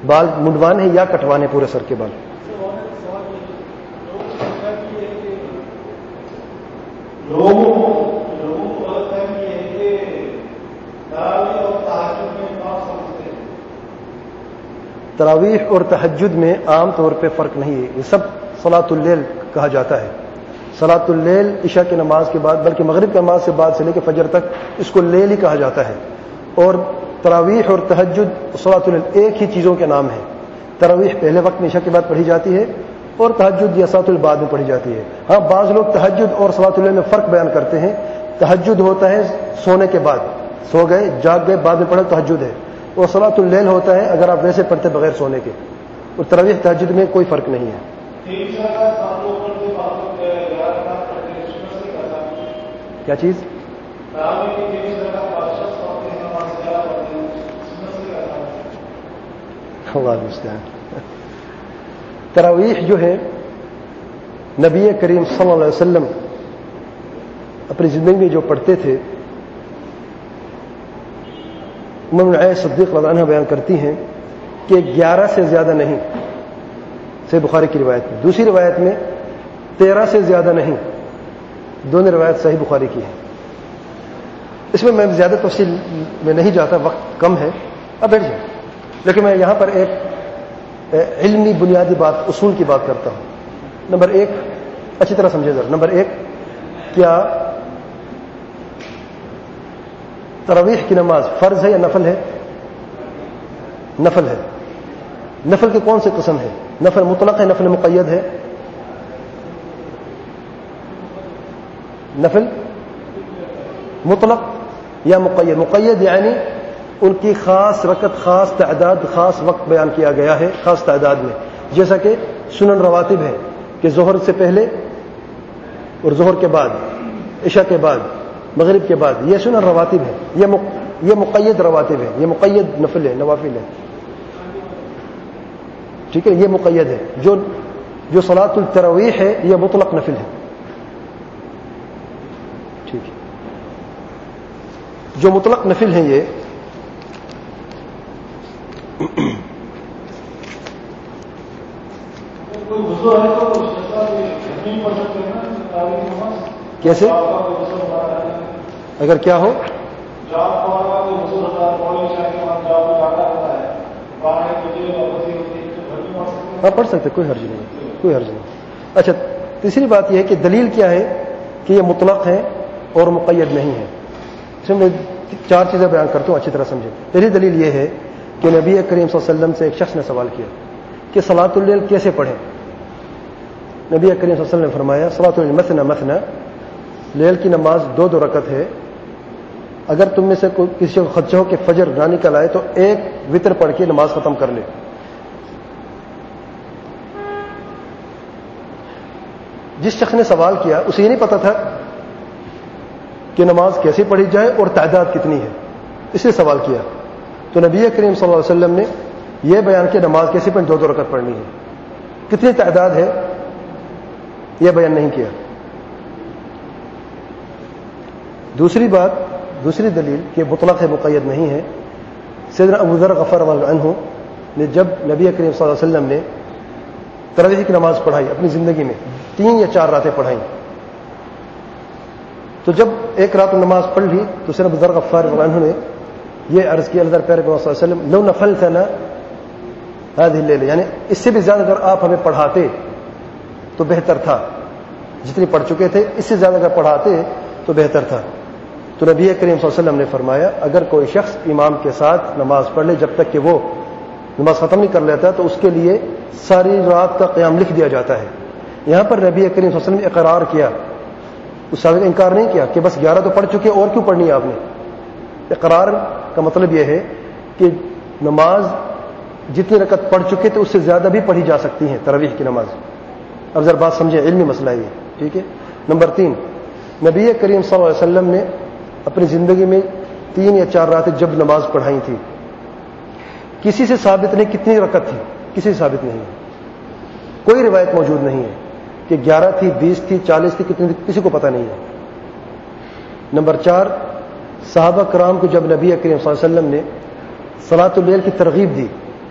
بال منڈوانے یا کٹوانے پورے سر کے بال؟ تراویح اور تہجد میں عام طور پہ فرق نہیں ہے، یہ سب صلاۃ اللیل کہا جاتا ہے. صلاۃ اللیل عشاء کی نماز کے بعد، بلکہ مغرب کی نماز سے بعد سے لے کے فجر تک اس کو لیل ہی کہا جاتا ہے. اور تراویح اور تہجد صلاۃ اللیل ایک ہی چیزوں کے نام ہیں. تراویح پہلے وقت میں عشاء کے بعد پڑھی جاتی ہے اور تہجد یا صلاۃ اللیل بعد میں پڑھی جاتی ہے. ہاں بعض لوگ تہجد اور صلاۃ اللیل میں فرق بیان کرتے ہیں. تہجد ہوتا ہے سونے کے بعد، سو گئے جاگ گئے بعد میں پڑھے تہجد ہے، اور صلاۃ اللیل ہوتا ہے اگر آپ ویسے پڑھتے بغیر سونے کے. اور تراویح تہجد میں کوئی فرق نہیں ہے. کیا چیز؟ تراویح جو ہے نبی کریم صلی اللہ علیہ وسلم اپنی زندگی میں جو پڑھتے تھے، ام عائشہ صدیق رضی اللہ عنہا بیان کرتی ہیں کہ 11 سے زیادہ نہیں، صحیح بخاری کی روایت میں. دوسری روایت میں 13 سے زیادہ نہیں. دونوں روایت صحیح بخاری کی ہے. اس میں زیادہ تفصیل میں نہیں جاتا، وقت کم ہے. اب بیٹھ جائیں. لیکن میں یہاں پر ایک علمی بنیادی بات، اصول کی بات کرتا ہوں. نمبر 1 اچھی طرح سمجھے ذرا. نمبر 1، کیا تراویح کی نماز فرض ہے یا نفل ہے؟ نفل ہے. نفل کی کون سی قسم ہے؟ نفل مطلق ہے، نفل مقید ہے؟ نفل مطلق یا مقید؟ مقید یعنی ان کی خاص رکعت، خاص تعداد، خاص وقت بیان کیا گیا ہے خاص تعداد میں. جیسا کہ سنن رواتب ہے کہ ظہر سے پہلے اور ظہر کے بعد، عشاء کے بعد، مغرب کے بعد، یہ سنن رواتب ہے. یہ مقید رواتب ہے، یہ مقید نفل ہے، نوافل ہے. ٹھیک ہے، یہ مقید ہے. جو صلاۃ التراویح ہے یہ مطلق نفل ہے. ٹھیک ہے، جو مطلق نفل ہیں یہ کیسے؟ اگر کیا ہو ہاں پڑھ سکتے، کوئی حرج نہیں، کوئی حرج نہیں. اچھا، تیسری بات یہ ہے کہ دلیل کیا ہے کہ یہ مطلق ہے اور مقید نہیں ہے. اس میں 4 چیزیں بیان کرتا ہوں، اچھی طرح سمجھیں. پہلی دلیل یہ ہے کہ نبی کریم صلی اللہ علیہ وسلم سے ایک شخص نے سوال کیا کہ صلاۃ اللیل کیسے پڑھیں. نبی کریم صلی اللہ علیہ وسلم نے فرمایا صلاۃ اللیل مثنى مثنى، لیل کی نماز 2 رکعت ہے. اگر تم میں سے کسی کو خدشہ ہو کہ فجر نہ نکل آئے تو ایک وتر پڑھ کے نماز ختم کر لے. جس شخص نے سوال کیا اسے یہ نہیں پتا تھا کہ نماز کیسے پڑھی جائے اور تعداد کتنی ہے، اس لیے سوال کیا. تو نبی کریم صلی اللہ علیہ وسلم نے یہ بیان کیا نماز کیسے پڑھیں، 2 رکعت پڑھنی ہے. کتنی تعداد ہے یہ بیان نہیں کیا. دوسری دلیل کہ مطلق ہے مقید نہیں ہے، سیدنا ابو ذر غفار اللہ عنہ نے جب نبی کریم صلی اللہ علیہ وسلم نے تراویح کی نماز پڑھائی اپنی زندگی میں 3 یا 4 راتیں پڑھائیں، تو جب ایک رات نماز پڑھ لی تو سیدنا ابو ذر غفار اللہ عنہ نے یہ عرض کیا اللہ پیارے صلی اللہ علیہ وسلم لو نفلتنا هذه الليله، یعنی اس سے بھی زیادہ اگر آپ ہمیں پڑھاتے تو بہتر تھا. جتنی پڑھ چکے تھے اس سے زیادہ اگر پڑھاتے تو بہتر تھا. تو نبی کریم صلی اللہ علیہ وسلم نے فرمایا اگر کوئی شخص امام کے ساتھ نماز پڑھ لے جب تک کہ وہ نماز ختم نہیں کر لیتا تو اس کے لیے ساری رات کا قیام لکھ دیا جاتا ہے. یہاں پر نبی کریم صلی اللہ علیہ وسلم نے اقرار کیا، اس صحابی کا انکار نہیں کیا کہ بس 11 تو پڑھ چکے اور کیوں پڑھنی ہے آپ نے. اقرار کا مطلب یہ ہے کہ نماز جتنی رکعت پڑھ چکے تو اس سے زیادہ بھی پڑھی جا سکتی ہیں تراویح کی نماز. اب ذرا بات سمجھیں، علمی مسئلہ ہے یہ. ٹھیک ہے. نمبر 3، نبی کریم صلی اللہ علیہ وسلم نے اپنی زندگی میں 3 یا 4 راتیں جب نماز پڑھائی تھی، کسی سے ثابت نہیں کتنی رکعت تھی، کسی سے ثابت نہیں ہے. کوئی روایت موجود نہیں ہے کہ 11 تھی، 20 تھی، 40 تھی، کتنی تھی، کسی کو پتہ نہیں ہے. نمبر 4، صحابہ کرام کو جب نبی کریم صلی اللہ علیہ وسلم نے صلاۃ اللیل کی ترغیب دی